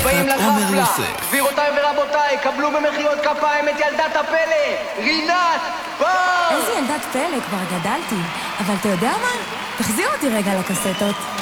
באים עומר לחפלה. יוסף. גבירותיי ורבותיי, קבלו במחיאות כפיים את ילדת הפלא, רינת בר! איזה ילדת פלא, כבר גדלתי. אבל אתה יודע מה? תחזיר אותי רגע לקסטות.